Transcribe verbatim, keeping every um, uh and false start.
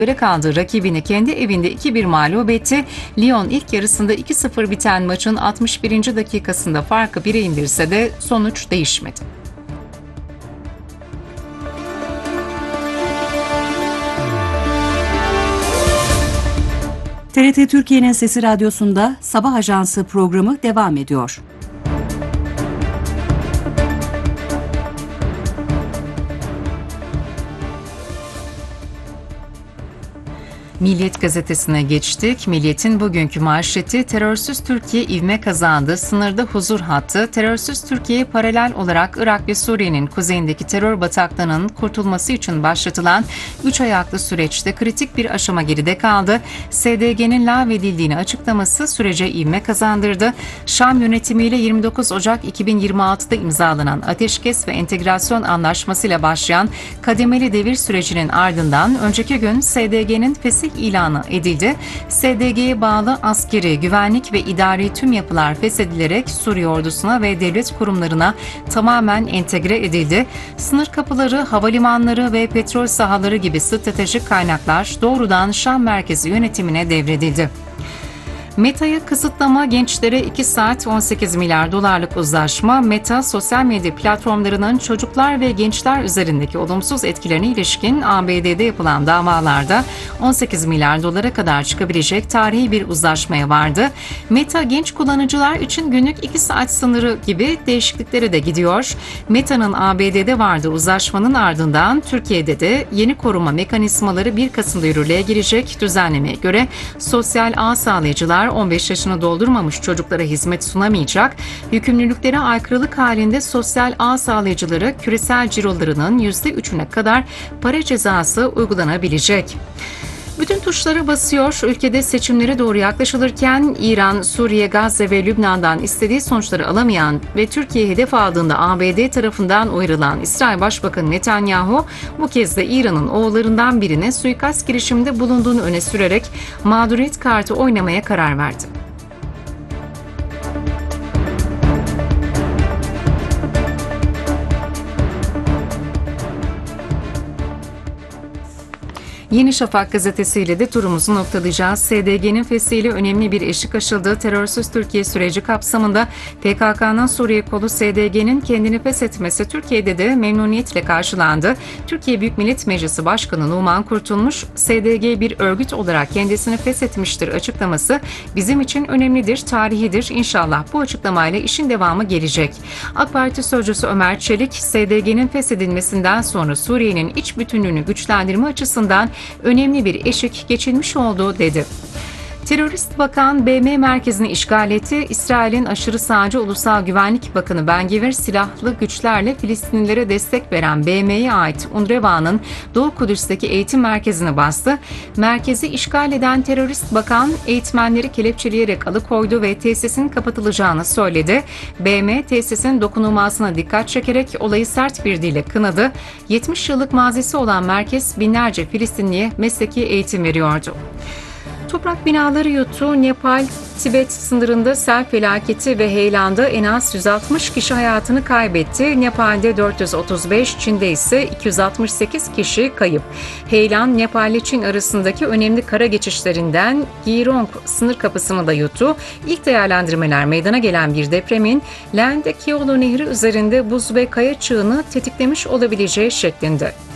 göre kaldığı rakibini kendi evinde iki bir mağlup etti. Lyon ilk yarısında iki sıfır biten maçın altmış birinci dakikasında farkı bire indirse de sonuç değişmedi. T R T Türkiye'nin Sesi Radyosu'nda Sabah Ajansı programı devam ediyor. Milliyet gazetesine geçtik. Milliyet'in bugünkü manşeti terörsüz Türkiye ivme kazandı. Sınırda huzur hattı. Terörsüz Türkiye paralel olarak Irak ve Suriye'nin kuzeyindeki terör bataklığının kurtulması için başlatılan üç ayaklı süreçte kritik bir aşama geride kaldı. S D G'nin lağvedildiğini açıklaması sürece ivme kazandırdı. Şam yönetimiyle yirmi dokuz Ocak iki bin yirmi altıda imzalanan ateşkes ve entegrasyon anlaşmasıyla başlayan kademeli devir sürecinin ardından önceki gün S D G'nin fesih ilanı edildi. S D G'ye bağlı askeri, güvenlik ve idari tüm yapılar feshedilerek Suriye ordusuna ve devlet kurumlarına tamamen entegre edildi. Sınır kapıları, havalimanları ve petrol sahaları gibi stratejik kaynaklar doğrudan Şam merkezi yönetimine devredildi. Meta'ya kısıtlama, gençlere iki saat on sekiz milyar dolarlık uzlaşma. Meta, sosyal medya platformlarının çocuklar ve gençler üzerindeki olumsuz etkilerine ilişkin A B D'de yapılan davalarda on sekiz milyar dolara kadar çıkabilecek tarihi bir uzlaşmaya vardı. Meta, genç kullanıcılar için günlük iki saat sınırı gibi değişikliklere de gidiyor. Meta'nın A B D'de vardığı uzlaşmanın ardından Türkiye'de de yeni koruma mekanizmaları bir Kasım'da yürürlüğe girecek. Düzenlemeye göre sosyal ağ sağlayıcılar on beş yaşını doldurmamış çocuklara hizmet sunamayacak. Yükümlülüklere aykırılık halinde sosyal ağ sağlayıcılara küresel cirolarının yüzde üçüne kadar para cezası uygulanabilecek. Bütün tuşlara basıyor. Ülkede seçimlere doğru yaklaşılırken İran, Suriye, Gazze ve Lübnan'dan istediği sonuçları alamayan ve Türkiye hedef aldığında A B D tarafından uyarılan İsrail Başbakanı Netanyahu bu kez de İran'ın oğullarından birine suikast girişiminde bulunduğunu öne sürerek mağduriyet kartı oynamaya karar verdi. Yeni Şafak gazetesiyle de turumuzu noktalayacağız. S D G'nin feshiyle önemli bir eşik aşıldı. Terörsüz Türkiye süreci kapsamında P K K'nın Suriye kolu S D G'nin kendini feshetmesi Türkiye'de de memnuniyetle karşılandı. Türkiye Büyük Millet Meclisi Başkanı Numan Kurtulmuş, S D G bir örgüt olarak kendisini feshetmiştir açıklaması bizim için önemlidir, tarihidir. İnşallah bu açıklamayla işin devamı gelecek. AK Parti Sözcüsü Ömer Çelik, S D G'nin feshedilmesinden sonra Suriye'nin iç bütünlüğünü güçlendirme açısından önemli bir eşik geçilmiş oldu dedi. Terörist bakan B M merkezini işgal etti. İsrail'in aşırı sağcı Ulusal Güvenlik Bakanı Ben-Gvir silahlı güçlerle Filistinlilere destek veren B M'ye ait UNRWA'nın Doğu Kudüs'teki eğitim merkezini bastı. Merkezi işgal eden terörist bakan eğitmenleri kelepçeleyerek alıkoydu ve tesisin kapatılacağını söyledi. B M tesisin dokunulmazlığına dikkat çekerek olayı sert bir dille kınadı. yetmiş yıllık mazisi olan merkez binlerce Filistinliye mesleki eğitim veriyordu. Toprak binaları yuttu. Nepal, Tibet sınırında sel felaketi ve heyelanda en az yüz altmış kişi hayatını kaybetti. Nepal'de dört yüz otuz beş, Çin'de ise iki yüz altmış sekiz kişi kayıp. Heyelan, Nepal ile Çin arasındaki önemli kara geçişlerinden Girong sınır kapısını da yuttu. İlk değerlendirmeler meydana gelen bir depremin Lende Keolo Nehri üzerinde buz ve kaya çığını tetiklemiş olabileceği şeklinde.